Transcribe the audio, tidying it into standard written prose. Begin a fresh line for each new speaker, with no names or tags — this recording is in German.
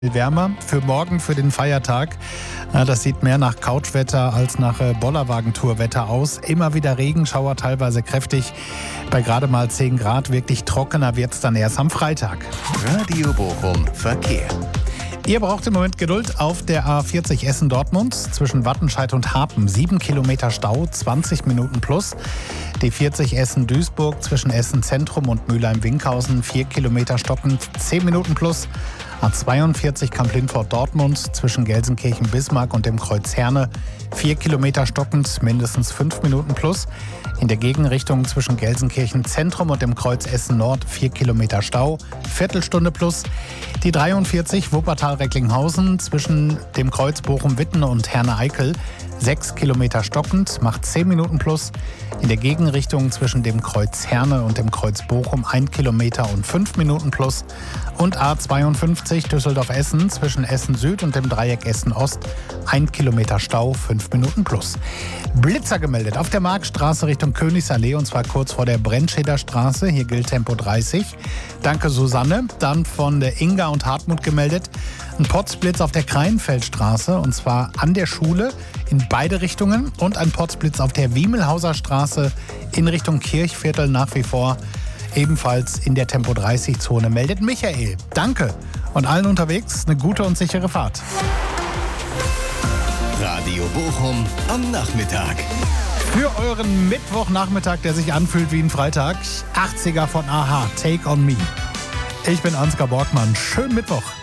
Wärmer für morgen, für den Feiertag. Das sieht mehr nach Couchwetter als nach Bollerwagentourwetter aus. Immer wieder Regenschauer, teilweise kräftig. Bei gerade mal 10 Grad. Wirklich trockener wird es dann erst am Freitag.
Radio Bochum Verkehr.
Ihr braucht im Moment Geduld auf der A40 Essen-Dortmund zwischen Wattenscheid und Harpen. 7 Kilometer Stau, 20 Minuten plus. Die 40 Essen-Duisburg zwischen Essen-Zentrum und Mülheim-Winkhausen. 4 Kilometer stockend, 10 Minuten plus. A42 Kamp-Lindfort-Dortmund zwischen Gelsenkirchen-Bismarck und dem Kreuz Herne. 4 Kilometer stockend, mindestens 5 Minuten plus. In der Gegenrichtung zwischen Gelsenkirchen-Zentrum und dem Kreuz Essen-Nord 4 Kilometer Stau, Viertelstunde plus. Die 43 Wuppertal-Recklinghausen zwischen dem Kreuz Bochum-Witten und Herne-Eickel 6 Kilometer stockend, macht 10 Minuten plus. In der Gegenrichtung zwischen dem Kreuz Herne und dem Kreuz Bochum 1 Kilometer und 5 Minuten plus. Und A52 Düsseldorf-Essen zwischen Essen-Süd und dem Dreieck Essen-Ost 1 Kilometer Stau, 5 Minuten plus. Blitzer gemeldet auf der Marktstraße Richtung Königsallee und zwar kurz vor der Brennscheder Straße. Hier gilt Tempo 30. Danke Susanne. Dann von der Inga und Hartmut gemeldet. Ein Potzblitz auf der Kreinfeldstraße und zwar an der Schule in beide Richtungen und ein Potzblitz auf der Wiemelhauser Straße in Richtung Kirchviertel nach wie vor ebenfalls in der Tempo 30 Zone, meldet Michael. Danke und allen unterwegs eine gute und sichere Fahrt.
Radio Bochum am Nachmittag.
Für euren Mittwochnachmittag, der sich anfühlt wie ein Freitag, 80er von Aha, Take on Me. Ich bin Ansgar Borgmann. Schönen Mittwoch.